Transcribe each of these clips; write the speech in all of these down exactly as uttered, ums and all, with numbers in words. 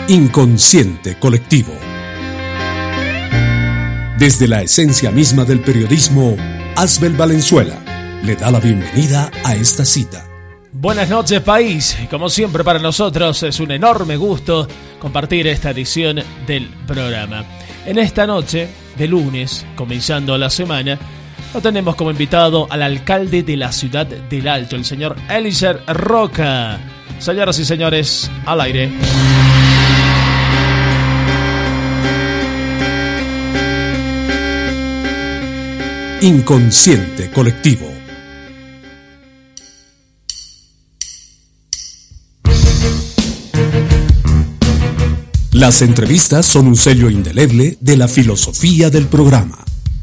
Inconsciente colectivo. Desde la esencia misma del periodismo, Asbel Valenzuela le da la bienvenida a esta cita. Buenas noches, país. Como siempre para nosotros es un enorme gusto compartir esta edición del programa. En esta noche de lunes, comenzando la semana, lo tenemos como invitado al alcalde de la ciudad del Alto, el señor Eliezer Roca. Señoras y señores, al aire. Inconsciente colectivo. Las entrevistas son un sello indeleble de la filosofía del programa.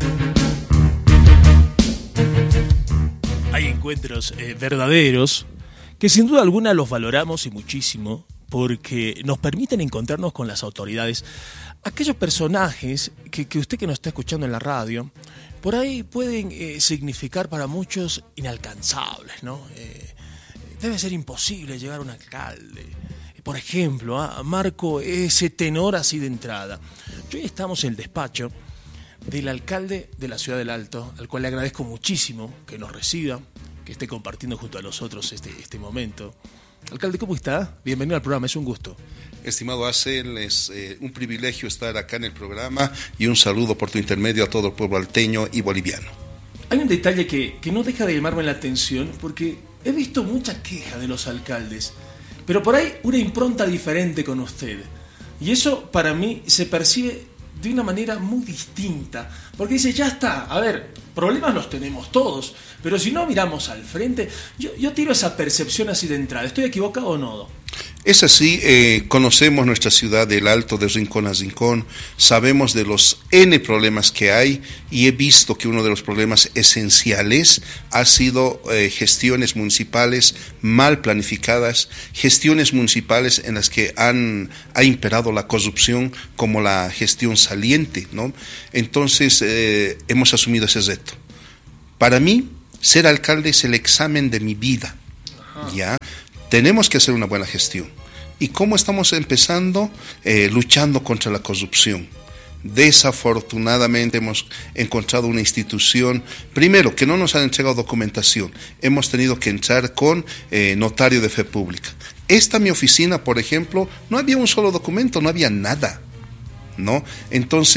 Hay encuentros eh, verdaderos que sin duda alguna los valoramos y muchísimo porque nos permiten encontrarnos con las autoridades. Aquellos personajes que, que usted que nos está escuchando en la radio, por ahí pueden eh, significar para muchos inalcanzables, ¿no? Eh, debe ser imposible llegar a un alcalde. Por ejemplo, ¿ah? Marco ese tenor así de entrada. Hoy estamos en el despacho del alcalde de la ciudad del Alto, al cual le agradezco muchísimo que nos reciba, que esté compartiendo junto a nosotros este, este momento. Alcalde, ¿cómo está? Bienvenido al programa, es un gusto. Estimado Asbel, es eh, un privilegio estar acá en el programa y un saludo por tu intermedio a todo el pueblo alteño y boliviano. Hay un detalle que, que no deja de llamarme la atención porque he visto mucha queja de los alcaldes, pero por ahí una impronta diferente con usted. Y eso para mí se percibe de una manera muy distinta, porque dice, ya está, a ver, problemas los tenemos todos, pero si no miramos al frente, yo, yo tiro esa percepción así de entrada. ¿Estoy equivocado o no? Es así, eh, conocemos nuestra ciudad del Alto de rincón a rincón, sabemos de los N problemas que hay y he visto que uno de los problemas esenciales ha sido eh, gestiones municipales mal planificadas, gestiones municipales en las que han, ha imperado la corrupción como la gestión saliente, ¿no? Entonces eh, hemos asumido ese reto. Para mí, ser alcalde es el examen de mi vida, ¿ya? Tenemos que hacer una buena gestión. ¿Y cómo estamos empezando? Eh, luchando contra la corrupción. Desafortunadamente hemos encontrado una institución, primero, que no nos han entregado documentación. Hemos tenido que entrar con eh, notario de fe pública. Esta mi oficina, por ejemplo, no había un solo documento, no había nada, ¿no? Entonces,